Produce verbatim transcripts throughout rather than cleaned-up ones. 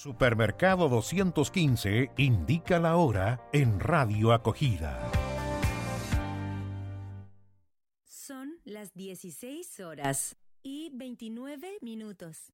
Supermercado doscientos quince indica la hora en Radio Acogida. Son las dieciséis horas y veintinueve minutos.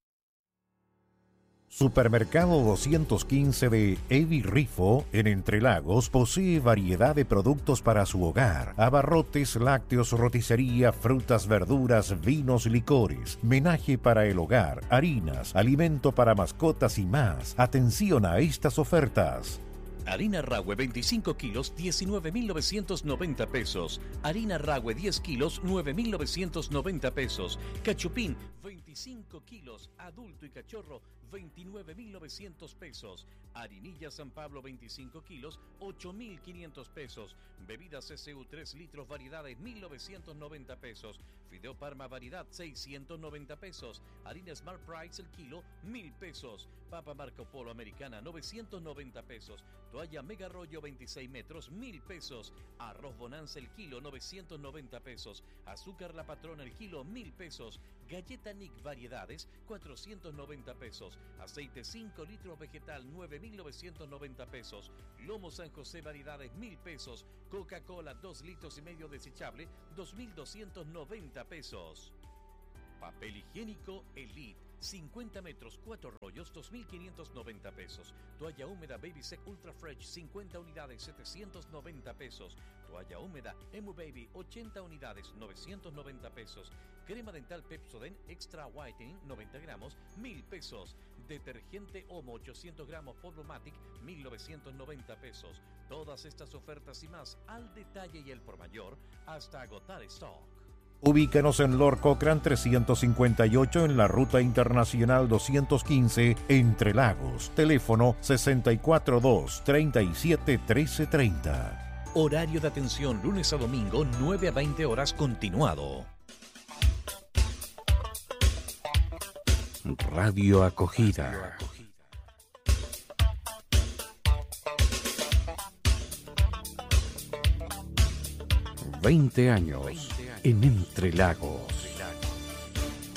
Supermercado doscientos quince de Evi Rifo, en Entre Lagos, posee variedad de productos para su hogar: abarrotes, lácteos, roticería, frutas, verduras, vinos, licores, menaje para el hogar, harinas, alimento para mascotas y más. Atención a estas ofertas. Harina Rahue veinticinco kilos, diecinueve mil novecientos noventa pesos. Harina Rahue diez kilos, nueve mil novecientos noventa pesos. Cachupín veinticinco kilos, adulto y cachorro, veintinueve mil novecientos pesos. Harinilla San Pablo veinticinco kilos, ocho mil quinientos pesos. Bebidas S U tres litros variedades, mil novecientos noventa pesos. Fideo Parma variedad, seiscientos noventa pesos. Harina Smart Price el kilo, mil pesos. Papa Marco Polo americana, novecientos noventa pesos. Toalla Mega Rollo veintiséis metros, mil pesos. Arroz Bonanza el kilo, novecientos noventa pesos. Azúcar La Patrona el kilo, mil pesos. Galleta Nick variedades, cuatrocientos noventa pesos. Aceite cinco litros vegetal, nueve mil novecientos noventa pesos. Lomo San José variedades, mil pesos. Coca-Cola dos litros y medio desechable, dos mil doscientos noventa pesos. Papel higiénico Elite, cincuenta metros, cuatro rollos, dos mil quinientos noventa pesos. Toalla húmeda Baby Sec Ultra Fresh, cincuenta unidades, setecientos noventa pesos. Toalla húmeda Emu Baby, ochenta unidades, novecientos noventa pesos. Crema dental Pepsodent Extra Whitening, noventa gramos, mil pesos. Detergente Omo, ochocientos gramos Polvomatic, mil novecientos noventa pesos. Todas estas ofertas y más al detalle y el por mayor hasta agotar stock. Ubícanos en Lord Cochrane trescientos cincuenta y ocho en la Ruta Internacional doscientos quince, Entre Lagos. Teléfono sesenta y cuatro dos, treinta y siete, trece treinta. Horario de atención lunes a domingo, nueve a veinte horas continuado. Radio Acogida. Veinte años en Entre Lagos.